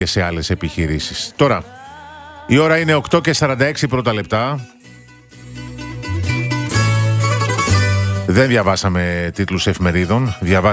και σε άλλες επιχειρήσεις. Τώρα, η ώρα είναι 8:46 πρώτα λεπτά. Δεν διαβάσαμε τίτλους εφημερίδων,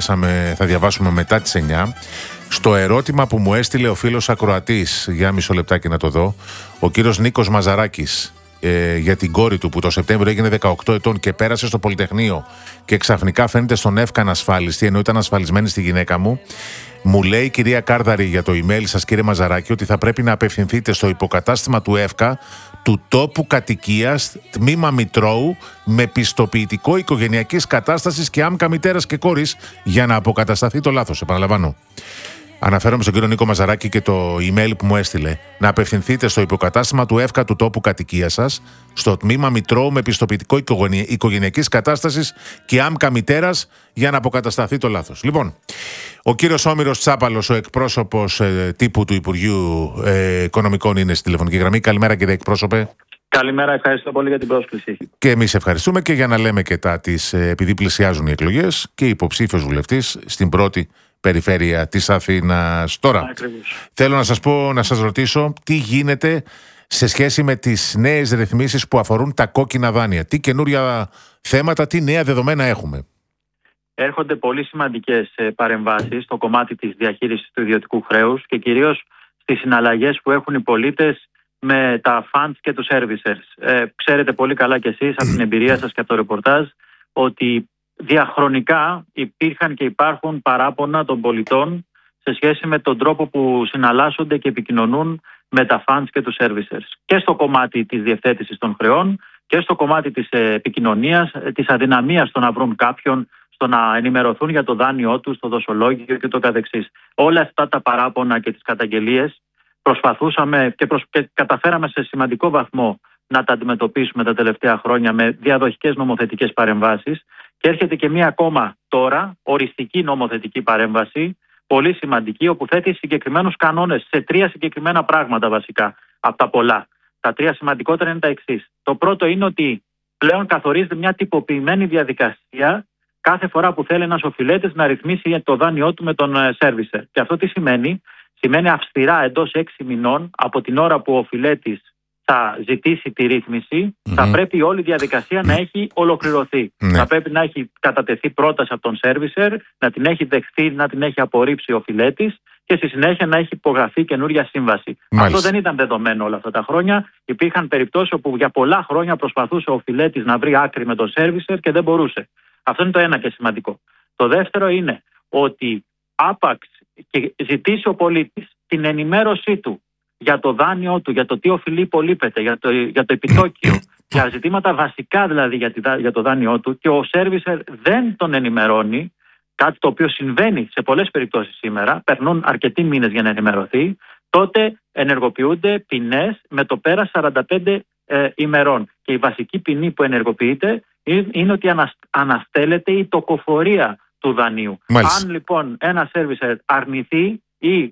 θα διαβάσουμε μετά τις 9. Στο ερώτημα που μου έστειλε ο φίλος ακροατής, για μισό λεπτάκι να το δω, ο κύριος Νίκος Μαζαράκης, για την κόρη του που το Σεπτέμβριο έγινε 18 ετών και πέρασε στο Πολυτεχνείο και ξαφνικά φαίνεται στον ΕΦΚΑ ανασφάλιστη, ενώ ήταν ασφαλισμένη στη γυναίκα μου, μου λέει η κυρία Κάρδαρη για το email σας, κύριε Μαζαράκη, ότι θα πρέπει να απευθυνθείτε στο υποκατάστημα του ΕΦΚΑ του τόπου κατοικίας, τμήμα Μητρώου, με πιστοποιητικό οικογενειακής κατάστασης και άμκα μητέρας και κόρης, για να αποκατασταθεί το λάθος. Επαναλαμβάνω. Αναφέρομαι στον κύριο Νίκο Μαζαράκη και το email που μου έστειλε. Να απευθυνθείτε στο υποκατάστημα του ΕΦΚΑ του τόπου κατοικίας σας, στο τμήμα Μητρώου με πιστοποιητικό οικογενειακής κατάστασης και άμκα μητέρας, για να αποκατασταθεί το λάθος. Λοιπόν, ο κύριος Όμηρος Τσάπαλος, ο εκπρόσωπος τύπου του Υπουργείου Οικονομικών, είναι στη τηλεφωνική γραμμή. Καλημέρα, κύριε εκπρόσωπε. Καλημέρα, ευχαριστώ πολύ για την πρόσκληση. Και εμείς ευχαριστούμε, και για να λέμε και τα της, επειδή πλησιάζουν οι εκλογές, και υποψήφιος βουλευτής στην πρώτη περιφέρεια της Αθήνας. Τώρα, Ακριβώς. θέλω να σας ρωτήσω τι γίνεται σε σχέση με τις νέες ρυθμίσεις που αφορούν τα κόκκινα δάνεια. Τι καινούρια θέματα, τι νέα δεδομένα έχουμε? Έρχονται πολύ σημαντικές παρεμβάσεις στο κομμάτι της διαχείρισης του ιδιωτικού χρέους και κυρίως στις συναλλαγές που έχουν οι πολίτες με τα funds και τους servicers. Ξέρετε πολύ καλά κι εσείς από την εμπειρία σας και από το ρεπορτάζ ότι διαχρονικά υπήρχαν και υπάρχουν παράπονα των πολιτών σε σχέση με τον τρόπο που συναλλάσσονται και επικοινωνούν με τα funds και τους servicers. Και στο κομμάτι της διευθέτησης των χρεών και στο κομμάτι της επικοινωνίας, της αδυναμίας στο να βρουν κάποιον, στο να ενημερωθούν για το δάνειό τους, το δοσολόγιο και το καθεξής. Όλα αυτά τα παράπονα και τις καταγγελίες προσπαθούσαμε και καταφέραμε σε σημαντικό βαθμό να τα αντιμετωπίσουμε τα τελευταία χρόνια με διαδοχικές νομοθετικές παρεμβάσεις, και έρχεται και μία ακόμα τώρα οριστική νομοθετική παρέμβαση, πολύ σημαντική, όπου θέτει συγκεκριμένους κανόνες σε 3 συγκεκριμένα πράγματα βασικά από τα πολλά. Τα 3 σημαντικότερα είναι τα εξής. Το πρώτο είναι ότι πλέον καθορίζεται μια τυποποιημένη διαδικασία κάθε φορά που θέλει ένας οφειλέτης να ρυθμίσει το δάνειό του με τον servicer. Και αυτό τι σημαίνει? Σημαίνει αυστηρά εντός 6 μηνών από την ώρα που ο οφειλέτης θα ζητήσει τη ρύθμιση, θα πρέπει όλη η διαδικασία να έχει ολοκληρωθεί. Θα πρέπει να έχει κατατεθεί πρόταση από τον servicer, να την έχει δεχθεί, να την έχει απορρίψει ο οφειλέτης και στη συνέχεια να έχει υπογραφεί καινούρια σύμβαση. Αυτό δεν ήταν δεδομένο όλα αυτά τα χρόνια. Υπήρχαν περιπτώσεις όπου για πολλά χρόνια προσπαθούσε ο οφειλέτης να βρει άκρη με τον servicer και δεν μπορούσε. Αυτό είναι το ένα και σημαντικό. Το δεύτερο είναι ότι άπαξ και ζητήσει ο πολίτης την ενημέρωσή του για το δάνειό του, για το τι οφειλεί υπολείπεται, για το επιτόκιο, για ζητήματα βασικά δηλαδή για το δάνειό του, και ο servicer δεν τον ενημερώνει, κάτι το οποίο συμβαίνει σε πολλές περιπτώσεις σήμερα, περνούν αρκετοί μήνες για να ενημερωθεί, τότε ενεργοποιούνται ποινές με το πέρας 45 ημερών. Και η βασική ποινή που ενεργοποιείται είναι ότι αναστέλλεται η τοκοφορία του δανείου. Μάλιστα. Αν λοιπόν ένα servicer αρνηθεί ή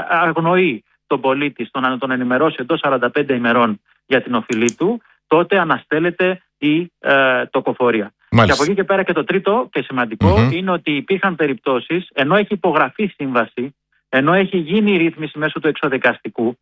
αγνοεί τον πολίτη στο να τον ενημερώσει εντός 45 ημερών για την οφειλή του, τότε αναστέλλεται η τοκοφορία. Μάλιστα. Και από εκεί και πέρα και το τρίτο και σημαντικό είναι ότι υπήρχαν περιπτώσεις, ενώ έχει υπογραφεί σύμβαση, ενώ έχει γίνει η ρύθμιση μέσω του εξωδικαστικού,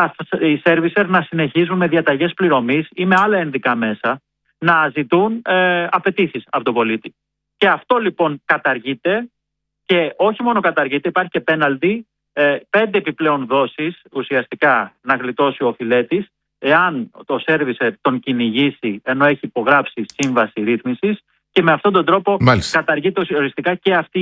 οι servicer να συνεχίζουν με διαταγές πληρωμής ή με άλλα ενδικά μέσα να ζητούν απαιτήσεις από τον πολίτη. Και αυτό λοιπόν καταργείται, και όχι μόνο καταργείται, υπάρχει και πέναλτι, 5 επιπλέον δόσεις ουσιαστικά να γλιτώσει ο οφειλέτης εάν το servicer τον κυνηγήσει ενώ έχει υπογράψει σύμβαση ρύθμισης, και με αυτόν τον τρόπο καταργείται οριστικά και αυτή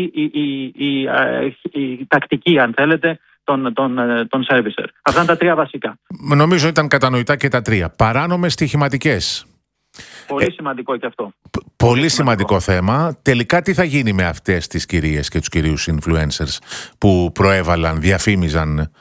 η τακτική, αν θέλετε, των servicer. Αυτά είναι τα 3 βασικά. Νομίζω ήταν κατανοητά και τα 3. Παράνομες στοιχηματικές. Πολύ σημαντικό και αυτό. Πολύ σημαντικό θέμα. Τελικά τι θα γίνει με αυτές τις κυρίες και τους κυρίους influencers που προέβαλαν, διαφήμιζαν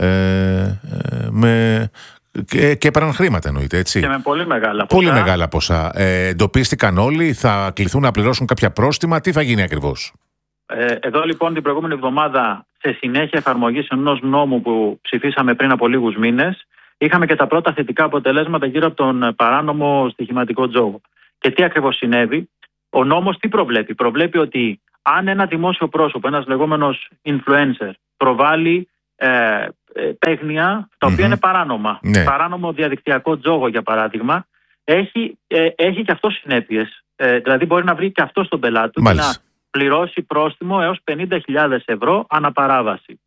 και έπαιρναν χρήματα, εννοείται, έτσι? Και με πολύ μεγάλα ποσά. Πολύ μεγάλα ποσά. Εντοπίστηκαν όλοι, θα κληθούν να πληρώσουν κάποια πρόστιμα. Τι θα γίνει ακριβώς? Εδώ λοιπόν την προηγούμενη εβδομάδα, σε συνέχεια εφαρμογής ενός νόμου που ψηφίσαμε πριν από λίγους μήνες, είχαμε και τα πρώτα θετικά αποτελέσματα γύρω από τον παράνομο στοιχηματικό τζόγο. Και τι ακριβώς συνέβη? Ο νόμος τι προβλέπει? Προβλέπει ότι αν ένα δημόσιο πρόσωπο, ένας λεγόμενος influencer, προβάλλει παίγνια τα οποία είναι παράνομα. Ναι. Παράνομο διαδικτυακό τζόγο, για παράδειγμα, έχει και αυτό συνέπειες. Δηλαδή μπορεί να βρει και αυτό στον πελάτη του και να πληρώσει πρόστιμο έως 50.000 ευρώ αναπαράβαση.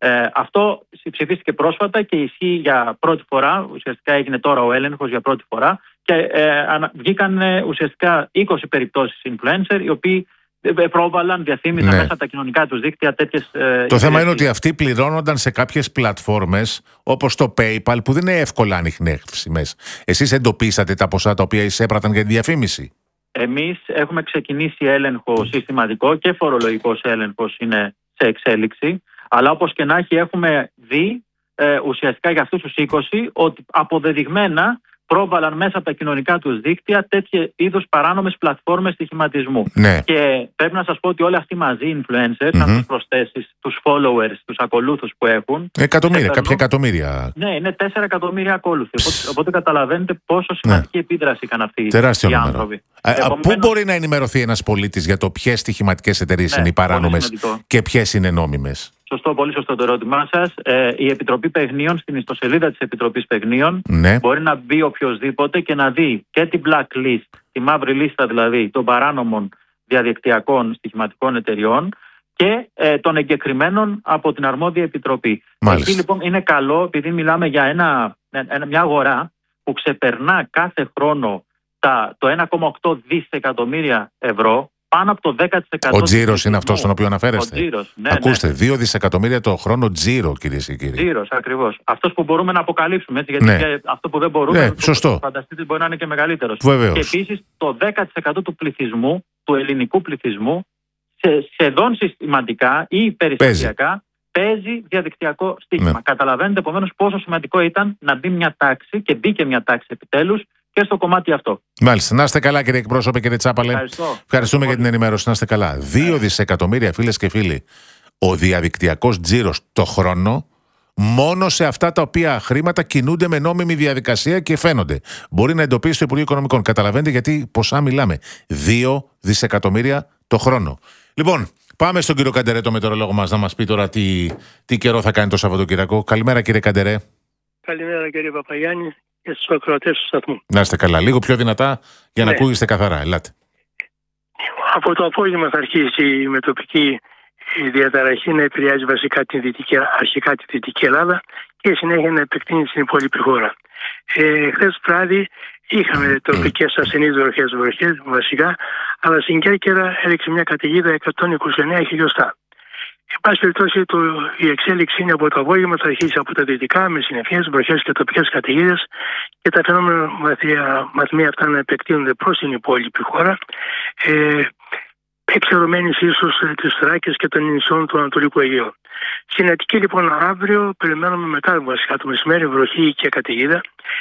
Αυτό ψηφίστηκε πρόσφατα και ισχύει για πρώτη φορά. Ουσιαστικά έγινε τώρα ο έλεγχος για πρώτη φορά και βγήκαν ουσιαστικά 20 περιπτώσεις influencer οι οποίοι πρόβαλαν, διαφήμιζαν μέσα από τα κοινωνικά τους δίκτυα τέτοιες. Το θέμα είναι ότι αυτοί πληρώνονταν σε κάποιες πλατφόρμες όπως το PayPal που δεν είναι εύκολα ανιχνεύσιμες. Εσείς εντοπίσατε τα ποσά τα οποία εισέπραταν για τη διαφήμιση? Εμείς έχουμε ξεκινήσει έλεγχο συστηματικό και φορολογικός έλεγχος είναι σε εξέλιξη. Αλλά όπως και να έχει, έχουμε δει ουσιαστικά για αυτούς τους 20 ότι αποδεδειγμένα πρόβαλαν μέσα από τα κοινωνικά τους δίκτυα τέτοιου είδους παράνομες πλατφόρμες στοιχηματισμού. Ναι. Και πρέπει να σας πω ότι όλοι αυτοί μαζί influencers, αν τους προσθέσεις τους followers, τους ακολούθους που έχουν. Κάποια εκατομμύρια. Ναι, είναι 4 εκατομμύρια ακόλουθοι. Οπότε καταλαβαίνετε πόσο σημαντική επίδραση είχαν αυτοί οι άνθρωποι. Πού μπορεί να ενημερωθεί ένας πολίτης για το ποιες στοιχηματικές εταιρείες είναι οι παράνομες και ποιες είναι νόμιμες? Σωστό, πολύ σωστό το ερώτημά σας. Η Επιτροπή Παιγνίων, στην ιστοσελίδα της Επιτροπής Παιγνίων, μπορεί να μπει οποιοσδήποτε και να δει και την blacklist, τη μαύρη λίστα δηλαδή των παράνομων διαδικτυακών στοιχηματικών εταιριών και των εγκεκριμένων από την αρμόδια Επιτροπή. Εκεί λοιπόν είναι καλό, επειδή μιλάμε για μια αγορά που ξεπερνά κάθε χρόνο το 1,8 δισεκατομμύρια ευρώ. Πάνω από το 10%. Ο τζίρος είναι αυτό στον οποίο αναφέρεστε? Ο τζίρος, ναι. Ακούστε, 2 δισεκατομμύρια το χρόνο τζίρο, κυρίες και κύριοι. Τζίρος, ακριβώς. Αυτός που μπορούμε να αποκαλύψουμε, έτσι, γιατί αυτό που δεν μπορούμε, φανταστείτε, μπορεί να είναι και μεγαλύτερος. Βεβαίως. Και επίσης το 10% του πληθυσμού, του ελληνικού πληθυσμού, σχεδόν συστηματικά ή περιστασιακά παίζει διαδικτυακό στοίχημα. Καταλαβαίνετε επομένως πόσο σημαντικό ήταν να μπει μια τάξη, και μπήκε μια τάξη επιτέλους, και στο κομμάτι αυτό. Μάλιστα. Να είστε καλά, κύριε εκπρόσωπε, κύριε Τσάπαλε. Ευχαριστούμε για την ενημέρωση. Να είστε καλά. 2 δισεκατομμύρια, φίλες και φίλοι, ο διαδικτυακός τζίρος το χρόνο, μόνο σε αυτά τα οποία χρήματα κινούνται με νόμιμη διαδικασία και φαίνονται. Μπορεί να εντοπίσει το Υπουργείο Οικονομικών. Καταλαβαίνετε γιατί ποσά μιλάμε? 2 δισεκατομμύρια το χρόνο. Λοιπόν, πάμε στον κύριο Καντερέ, το μετεωρολόγο μας, να μας πει τώρα τι καιρό θα κάνει το Σαββατοκύριακο. Καλημέρα, κύριε Καντερέ. Καλημέρα, κύριε Παπαγιάννη, και στους ακροατές του σταθμού. Να είστε καλά. Λίγο πιο δυνατά για να ακούγεστε καθαρά. Ελάτε. Από το απόγευμα θα αρχίσει με τοπική διαταραχή να επηρεάζει βασικά αρχικά τη Δυτική Ελλάδα και συνέχεια να επεκτείνει στην υπόλοιπη χώρα. Χθες βράδυ είχαμε τοπικές ασθενείς βροχές βασικά, αλλά στην Κέρκυρα έριξε μια καταιγίδα 129 χιλιοστά. Εν πάση περιπτώσει, η εξέλιξη είναι από το απόγευμα, θα αρχίσει από τα δυτικά με συννεφιές, βροχές και τοπικές καταιγίδες και τα φαινόμενα βαθμία αυτά να επεκτείνονται προς την υπόλοιπη χώρα, εξαιρωμένης ίσως της Θράκης και των νησιών του Ανατολικού Αιγαίου. Στην Αττική λοιπόν αύριο περιμένουμε μετά βασικά το μεσημέρι βροχή και καταιγίδα,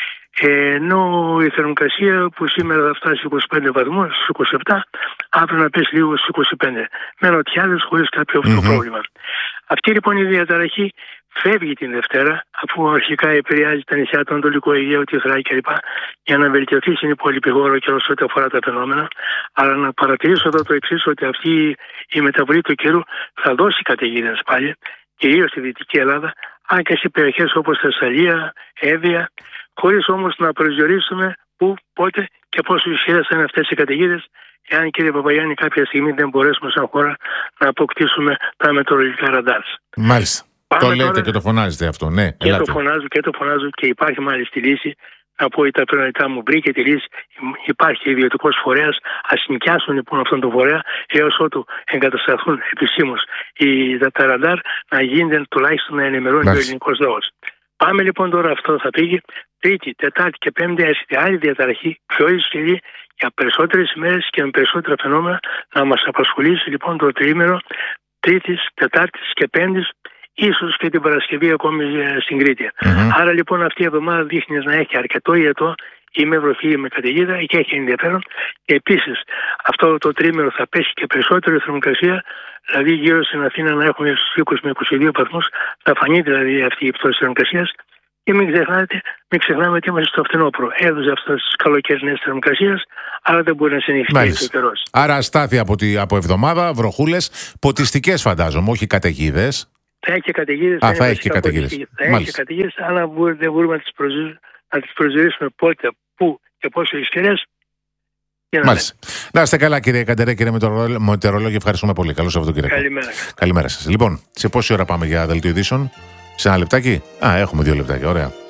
ενώ η θερμοκρασία που σήμερα θα φτάσει στους 25 βαθμούς, στους 27, αύριο να πέσει λίγο στους 25, με νοτιάδες χωρίς κάποιο πρόβλημα. Αυτή λοιπόν η διαταραχή φεύγει την Δευτέρα, αφού αρχικά επηρεάζει τα νησιά του Ανατολικού Αιγαίου, τη Θράκη κλπ., για να βελτιωθεί στην υπόλοιπη χώρα και όσο αφορά τα φαινόμενα. Αλλά να παρατηρήσω εδώ το εξής, ότι αυτή η μεταβολή του καιρού θα δώσει καταιγίδες πάλι, κυρίως στη Δυτική Ελλάδα, αν και σε περιοχές όπως Θεσσαλία, Εύβοια, χωρίς όμως να προσδιορίσουμε πού, πότε και πόσο ισχυρές θα είναι αυτές οι καταιγίδες, εάν, κύριε Παπαγιάννη, κάποια στιγμή δεν μπορέσουμε σαν χώρα να αποκτήσουμε τα μετεωρολογικά ραντάρ. Μάλιστα. Το λέτε τώρα, και το φωνάζετε αυτό, ναι. Και το φωνάζω και υπάρχει μάλιστα λύση. Να πω τα priorιτά μου βρήκε τη λύση. Υπάρχει ιδιωτικός φορέας. Ας νοικιάσουν λοιπόν αυτόν τον φορέα έως ότου εγκατασταθούν επισήμως τα ραντάρ, να γίνεται τουλάχιστον να ενημερώνει ο ελληνικός λαός. Πάμε λοιπόν τώρα, αυτό θα πήγε. Τρίτη, Τετάρτη και Πέμπτη έρχεται άλλη διαταραχή, πιο ισχυρή, για περισσότερες ημέρες και με περισσότερα φαινόμενα, να μας απασχολήσει λοιπόν το τριήμερο Τρίτης, Τετάρτης και Πέμπτης, ίσως και την Παρασκευή ακόμη στην Κρήτη. Άρα λοιπόν αυτή η εβδομάδα δείχνει να έχει αρκετό ιετό, ή με βροχή ή με καταιγίδα, και έχει ενδιαφέρον. Και επίσης αυτό το τρίμερο θα πέσει και περισσότερη θερμοκρασία, δηλαδή γύρω στην Αθήνα να έχουμε στους 20 με 22 βαθμούς, θα φανεί δηλαδή αυτή η πτώση θερμοκρασίας. Και μην ξεχνάμε ότι είμαστε στο φθινόπωρο. Έδωσε αυτές τις καλοκαιρινές θερμοκρασίες, αλλά δεν μπορεί να συνεχίσει ο καιρός. Άρα αστάθεια από εβδομάδα, βροχούλες, ποτιστικές φαντάζομαι, όχι καταιγίδες. Θα έχει και καταιγίδες. Θα έχει και καταιγίδες. Θα έχει και καταιγίδες, αλλά δεν μπορούμε να τις προσδιορίσουμε πότε, πού και πόσο ισχυρές. Μάλιστα. Να είστε καλά, κύριε Καντερέ, κύριε Μετεωρολόγη, ευχαριστούμε πολύ. Καλό Σαββατοκύριακο. Καλημέρα σας. Λοιπόν, σε πόση ώρα πάμε για δελτίο ειδήσεων? Σε ένα λεπτάκι? Έχουμε 2 λεπτάκια. Ωραία.